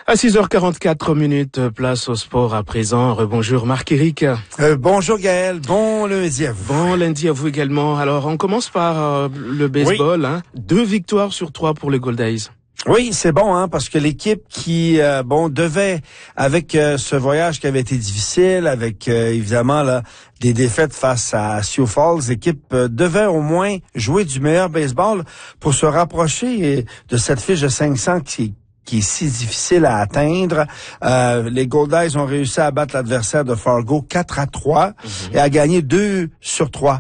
À 6h44, place au sport à présent. Rebonjour Marc-Éric. Bonjour Gaël, bon lundi à vous. Bon lundi à vous également. Alors on commence par le baseball. Oui. 2 victoires sur 3 pour les Gold Eyes. Oui, c'est bon, parce que l'équipe qui, devait, avec ce voyage qui avait été difficile, avec évidemment là des défaites face à Sioux Falls, l'équipe devait au moins jouer du meilleur baseball pour se rapprocher de cette fiche de 500 qui est si difficile à atteindre. Les Gold Eyes ont réussi à battre l'adversaire de Fargo 4-3 et à gagner 2 sur 3.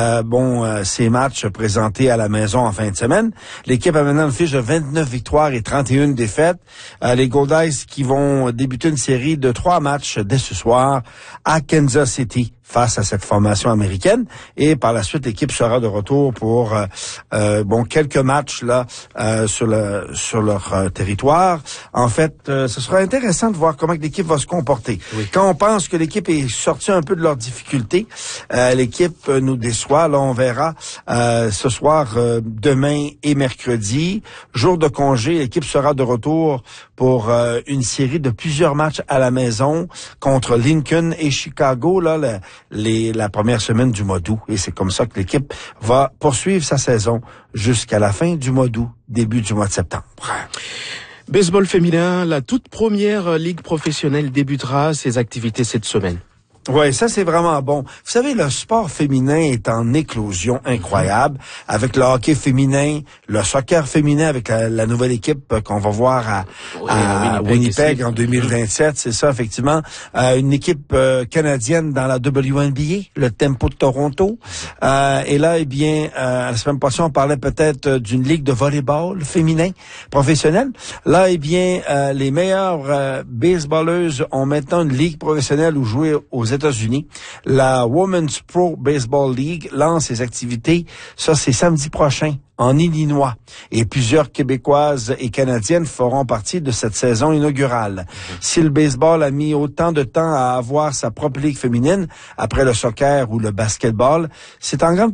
Ces matchs présentés à la maison en fin de semaine. L'équipe a maintenant une fiche de 29 victoires et 31 défaites. Les Gold Eyes qui vont débuter une série de 3 matchs dès ce soir à Kansas City face à cette formation américaine. Et par la suite, l'équipe sera de retour pour quelques matchs là sur leur territoire. En fait, ce sera intéressant de voir comment l'équipe va se comporter. Oui. Quand on pense que l'équipe est sortie un peu de leurs difficultés, l'équipe nous déçoit. Là, on verra ce soir, demain et mercredi, jour de congé. L'équipe sera de retour pour une série de plusieurs matchs à la maison contre Lincoln et Chicago. Là, la première semaine du mois d'août. Et c'est comme ça que l'équipe va poursuivre sa saison jusqu'à la fin du mois d'août, début du mois de septembre. Baseball féminin, la toute première ligue professionnelle débutera ses activités cette semaine. Ouais, ça c'est vraiment bon. Vous savez, le sport féminin est en éclosion incroyable avec le hockey féminin, le soccer féminin avec la nouvelle équipe qu'on va voir à Winnipeg en 2027, c'est ça effectivement. Une équipe canadienne dans la WNBA, le Tempo de Toronto. Et là, la semaine passée, on parlait peut-être d'une ligue de volleyball féminin professionnel. Là, les meilleures baseballeuses ont maintenant une ligue professionnelle où jouer aux États-Unis. La Women's Pro Baseball League lance ses activités. Ça, c'est samedi prochain en Illinois. Et plusieurs Québécoises et Canadiennes feront partie de cette saison inaugurale. Si le baseball a mis autant de temps à avoir sa propre ligue féminine, après le soccer ou le basketball, c'est en grande